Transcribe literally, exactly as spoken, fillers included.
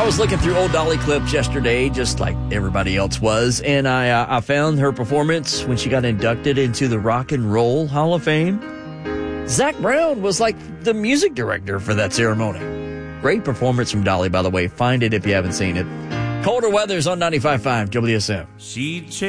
was looking through old Dolly clips yesterday, just like everybody else was, and I uh, I found her performance when she got inducted into the Rock and Roll Hall of Fame. Zach Brown was like the music director for that ceremony. Great performance from Dolly, by the way. Find it if you haven't seen it. Colder Weather's on ninety-five point five W S M. She